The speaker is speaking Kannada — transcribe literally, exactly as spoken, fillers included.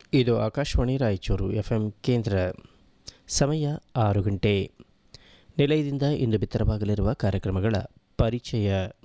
ಇದು ಆಕಾಶವಾಣಿ ರಾಯಚೂರು ಎಫ್ ಎಂ ಕೇಂದ್ರ. ಸಮಯ ಆರು ಗಂಟೆ. ನಿಲಯದಿಂದ ಇಂದು ಬಿತ್ತರವಾಗಲಿರುವ ಕಾರ್ಯಕ್ರಮಗಳ ಪರಿಚಯ.